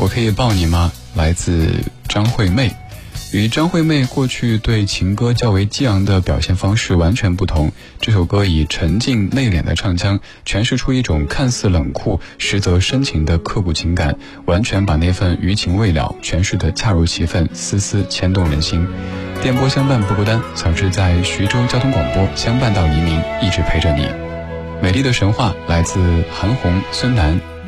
可以抱你吗？来自张惠妹。与张惠妹过去对情歌较为激昂的表现方式完全不同，这首歌以沉静内敛的唱腔诠释出一种看似冷酷实则深情的刻骨情感，完全把那份余情未了诠释得恰如其分，丝丝牵动人心。电波相伴不孤单，草之在徐州交通广播相伴到黎明，一直陪着你。美丽的神话来自韩红、孙楠。